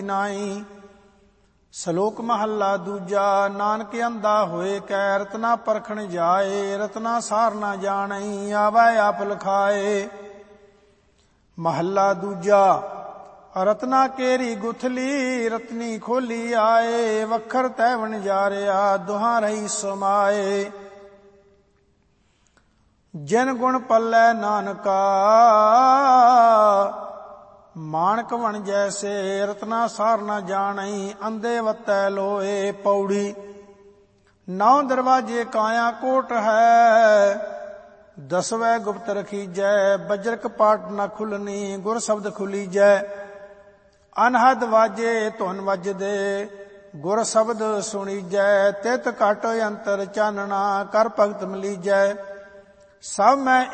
ਨਾਈ। ਸ਼ਲੋਕ ਮਹੱਲਾ ਦੂਜਾ। ਨਾਨਕ ਅੰਧਾ ਹੋਏ ਕੈ ਰਤਨਾ ਪਰਖਣ ਜਾਏ, ਰਤਨਾ ਸਾਰ ਨਾ ਜਾਣਈ ਆਵੈ ਆਪ ਲਖਾਏ। ਮਹੱਲਾ ਦੂਜਾ। ਰਤਨਾ ਕੇਰੀ ਗੁਥਲੀ ਰਤਨੀ ਖੋਲੀ ਆਏ, ਵਖਰ ਤੈ ਵਣਜਾਰਿਆ ਦੁਹਾਂ ਰਹੀ ਸਮਾਏ। ਜਿਨ ਗੁਣ ਪੱਲੇ ਨਾਨਕਾ ਮਾਣਕ ਵਣ ਜੈਸੇ, ਰਤਨਾ ਸਾਰ ਨਾ ਜਾਣਈ ਅੰਧੇ ਵੱਤੈ ਲੋਏ। ਪੌੜੀ। 9 ਦਰਵਾਜੇ ਕਾਇਆ ਕੋਟ ਹੈ, 10ਵੇਂ ਗੁਪਤ ਰਖੀਜੈ। ਬਜਰ ਕਪਾਟ ਨ ਖੁੱਲਣੀ ਗੁਰ ਸ਼ਬਦ ਖੁਲੀਜੈ। ਅਨਹਦ ਵਾਜੇ ਧੁਨ ਵੱਜਦੇ ਗੁਰ ਸ਼ਬਦ ਸੁਣੀਜੈ। ਤਿਤ ਘਟ ਅੰਤਰ ਚਾਨਣਾ ਕਰ ਭਗਤ ਮਲੀਜੈ। ਸਭ ਮੈਂ